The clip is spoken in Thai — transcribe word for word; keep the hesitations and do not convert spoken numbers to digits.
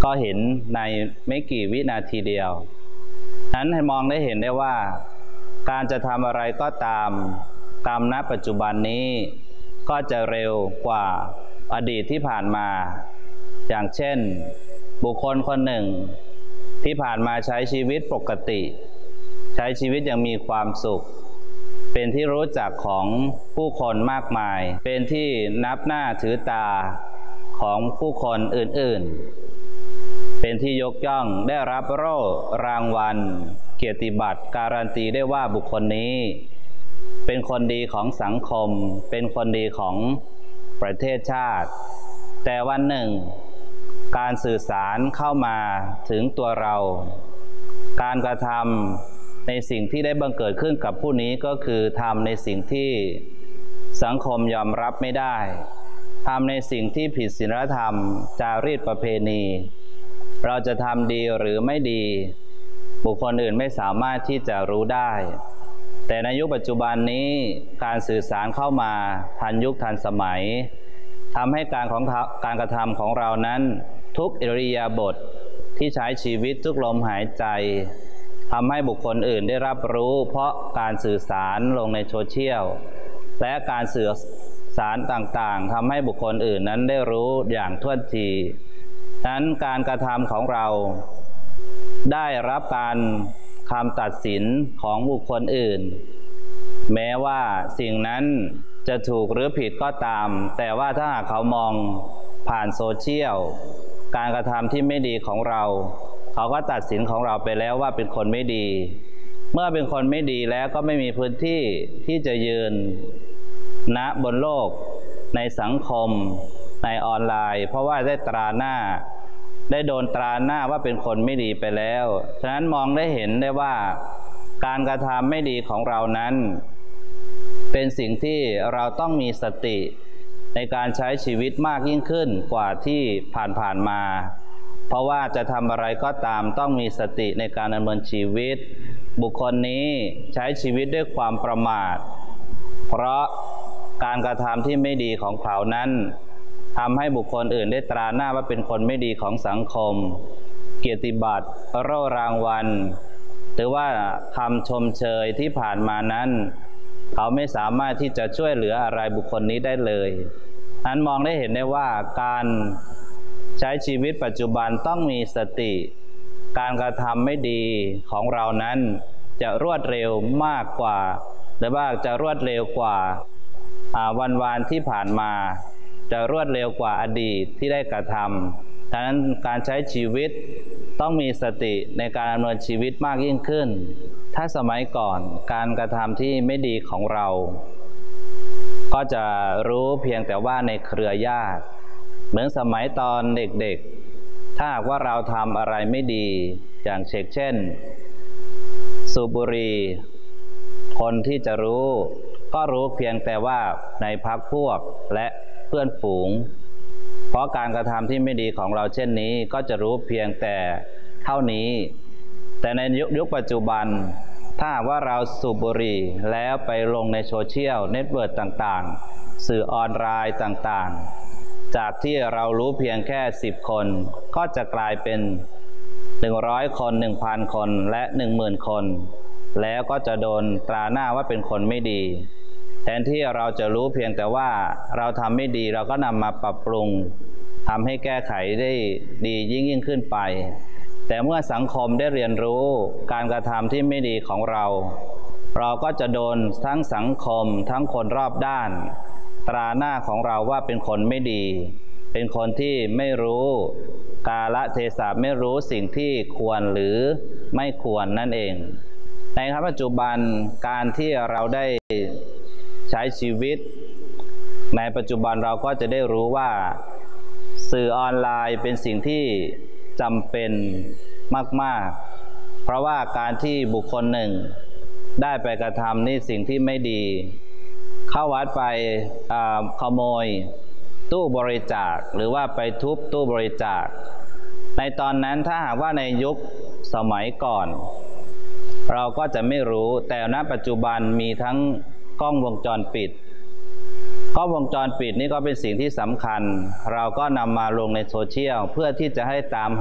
ก็เห็นในไม่กี่วินาทีเดียวนั้นให้มองได้เห็นได้ว่าการจะทำอะไรก็ตามตามณปัจจุบันนี้ก็จะเร็วกว่าอดีตที่ผ่านมาอย่างเช่นบุคคลคนหนึ่งที่ผ่านมาใช้ชีวิตปกติใช้ชีวิตอย่างมีความสุขเป็นที่รู้จักของผู้คนมากมายเป็นที่นับหน้าถือตาของผู้คนอื่นๆเป็นที่ยกย่องได้รับโล่รางวัลเกียรติบัตรการันตีได้ว่าบุคคลนี้เป็นคนดีของสังคมเป็นคนดีของประเทศชาติแต่วันหนึ่งการสื่อสารเข้ามาถึงตัวเราการกระทำในสิ่งที่ได้บังเกิดขึ้นกับผู้นี้ก็คือทำในสิ่งที่สังคมยอมรับไม่ได้ทำในสิ่งที่ผิดศีลธรรมจารีตประเพณีเราจะทำดีหรือไม่ดีบุคคลอื่นไม่สามารถที่จะรู้ได้แต่ในยุคปัจจุบันนี้การสื่อสารเข้ามาทันยุคทันสมัยทำให้การของการกระทำของเรานั้นทุกอิริยาบถที่ใช้ชีวิตทุกลมหายใจทำให้บุคคลอื่นได้รับรู้เพราะการสื่อสารลงในโซเชียลและการสื่อสารต่างๆทำให้บุคคลอื่นนั้นได้รู้อย่างทั่วทีนั้นการกระทำของเราได้รับการคำตัดสินของบุคคลอื่นแม้ว่าสิ่งนั้นจะถูกหรือผิดก็ตามแต่ว่าถ้าหากเขามองผ่านโซเชียลการกระทำที่ไม่ดีของเราเขาก็ตัดสินของเราไปแล้วว่าเป็นคนไม่ดีเมื่อเป็นคนไม่ดีแล้วก็ไม่มีพื้นที่ที่จะยืนณบนโลกในสังคมในออนไลน์เพราะว่าได้ตราหน้าได้โดนตราหน้าว่าเป็นคนไม่ดีไปแล้วฉะนั้นมองได้เห็นได้ว่าการกระทำไม่ดีของเรานั้นเป็นสิ่งที่เราต้องมีสติในการใช้ชีวิตมากยิ่งขึ้นกว่าที่ผ่านๆมาเพราะว่าจะทำอะไรก็ตามต้องมีสติในการดำเนินชีวิตบุคคลนี้ใช้ชีวิตด้วยความประมาทเพราะการกระทำที่ไม่ดีของเขานั้นทำให้บุคคลอื่นได้ตราหน้าว่าเป็นคนไม่ดีของสังคมเกียรติบัตรโล่รางวัลหรือว่าคำชมเชยที่ผ่านมานั้นเขาไม่สามารถที่จะช่วยเหลืออะไรบุคคลนี้ได้เลยนั้นมองได้เห็นได้ว่าการใช้ชีวิตปัจจุบันต้องมีสติการกระทำไม่ดีของเรานั้นจะรวดเร็วมากกว่าหรือว่าจะรวดเร็วกว่าวันวานที่ผ่านมาจะรวดเร็วกว่าอดีตที่ได้กระทำดังนั้นการใช้ชีวิตต้องมีสติในการดำเนินชีวิตมากยิ่งขึ้นถ้าสมัยก่อนการกระทำที่ไม่ดีของเราก็จะรู้เพียงแต่ว่าในเครือญาติเหมือนสมัยตอนเด็กๆถ้าหากว่าเราทำอะไรไม่ดีอย่างเช่นสูบบุหรี่คนที่จะรู้ก็รู้เพียงแต่ว่าในพรรคพวกและเพื่อนฝูงเพราะการกระทำที่ไม่ดีของเราเช่นนี้ก็จะรู้เพียงแต่เท่านี้แต่ในยุคยุคปัจจุบันถ้าว่าเราสูบบุหรี่แล้วไปลงในโซเชียลเน็ตเวิร์กต่างๆสื่อออนไลน์ต่างๆจากที่เรารู้เพียงแค่สิบคนก็จะกลายเป็นหนึ่งร้อยคน หนึ่งพัน คนและ หนึ่งหมื่น คนแล้วก็จะโดนตราหน้าว่าเป็นคนไม่ดีแทนที่เราจะรู้เพียงแต่ว่าเราทำไม่ดีเราก็นำมาปรับปรุงทำให้แก้ไขได้ดียิ่งยิ่งขึ้นไปแต่เมื่อสังคมได้เรียนรู้การกระทำที่ไม่ดีของเราเราก็จะโดนทั้งสังคมทั้งคนรอบด้านตราหน้าของเราว่าเป็นคนไม่ดีเป็นคนที่ไม่รู้กาลเทศะไม่รู้สิ่งที่ควรหรือไม่ควรนั่นเองในปัจจุบันการที่เราได้ใช้ชีวิตในปัจจุบันเราก็จะได้รู้ว่าสื่อออนไลน์เป็นสิ่งที่จำเป็นมากๆเพราะว่าการที่บุคคลหนึ่งได้ไปกระทำนี่สิ่งที่ไม่ดีเข้าวัดไปขโมยตู้บริจาคหรือว่าไปทุบตู้บริจาคในตอนนั้นถ้าหากว่าในยุคสมัยก่อนเราก็จะไม่รู้แต่ณปัจจุบันมีทั้งกล้องวงจรปิดกล้องวงจรปิดนี่ก็เป็นสิ่งที่สำคัญเราก็นำมาลงในโซเชียลเพื่อที่จะให้ตาม